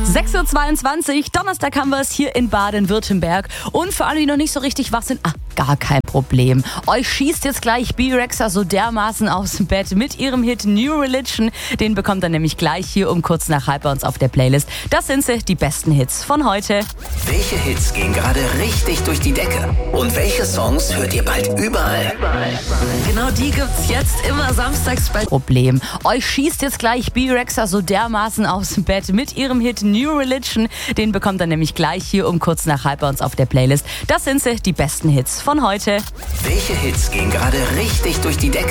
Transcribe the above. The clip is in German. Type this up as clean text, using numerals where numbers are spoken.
6:22 Uhr, Donnerstag haben wir es hier in Baden-Württemberg. Und für alle, die noch nicht so richtig wach sind, gar kein Problem. Euch schießt jetzt gleich Bee-Rexa so dermaßen aus dem Bett mit ihrem Hit New Religion. Den bekommt ihr nämlich gleich hier um kurz nach halb bei uns auf der Playlist. Das sind sie, die besten Hits von heute. Welche Hits gehen gerade richtig durch die Decke? Und welche Songs hört ihr bald überall? Genau die gibt's jetzt immer samstags bei Problem. Euch schießt jetzt gleich Bee-Rexa so dermaßen aus dem Bett mit ihrem Hit New Religion. Den bekommt ihr nämlich gleich hier um kurz nach halb bei uns auf der Playlist. Das sind sie, die besten Hits von heute. Welche Hits gehen gerade richtig durch die Decke?